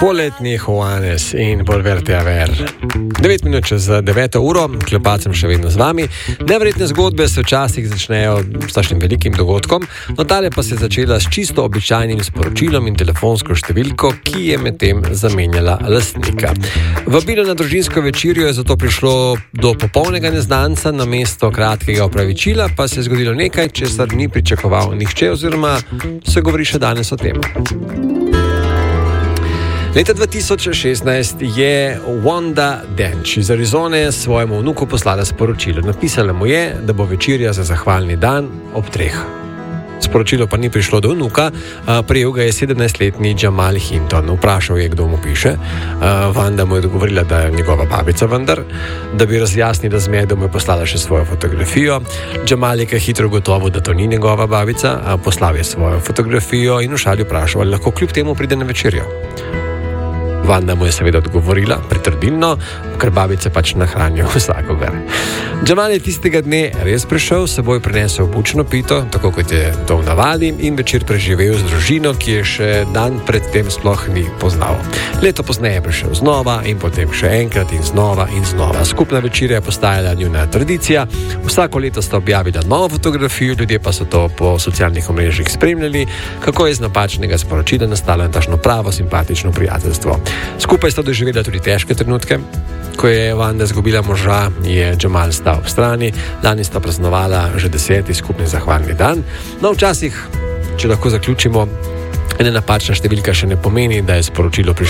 Poletni Juanes in Volverte a ver. 9 minut čez 9 uro, Klepac sem še vedno z vami. Neverjetne zgodbe se včasih začnejo s takšnim velikim dogodkom, no tale pa se je začela s čisto običajnim sporočilom in telefonsko številko, ki je medtem zamenjala lastnika. Vabilo na družinsko večerjo je zato prišlo do popolnega neznanca, namesto kratkega opravičila pa se je zgodilo nekaj, česar ni pričakoval nihče, oziroma se govori še danes o tem. Leta 2016 je Wanda Dench iz Arizone svojemu vnuku poslala sporočilo. Napisala mu je, da bo večerja za zahvalni dan ob 3. Sporočilo pa ni prišlo do vnuka, prejel ga je 17-letni Jamal Hinton. Vprašal je, kdo mu piše. Wanda mu je odgovorila, da je njegova babica vendar. Da bi razjasnila zmedo, mu je poslala še svojo fotografijo. Jamal je kaj hitro ugotovil, da to ni njegova babica, poslal je svojo fotografijo in v šali vprašal, ali lahko kljub temu pride na večerjo. Wanda mu je seveda odgovorila, pritrdilno, ker babice pač nahranijo vsakogar. Jamal je tistega dne res prišel, s seboj prinesel bučno pito, tako kot je to v navadi, in večer preživel z družino, ki je še dan predtem sploh ni poznal. Leto pozneje je prišel znova in potem še enkrat in znova in znova. Skupna večerja je postajala njuna tradicija, vsako leto sta objavila novo fotografijo, ljudje pa so to po socialnih omrežjih spremljali, kako je iz napačnega sporočila nastalo takšno pravo simpatično prijateljstvo. Skupaj sta doživela tudi težke trenutke. Ko je Wanda izgubila moža, je Jamal stal ob strani. Lani sta praznovala že 10. skupni zahvalni dan. No, včasih, če lahko zaključimo, ena napačna številka še ne pomeni, da je sporočilo prišlo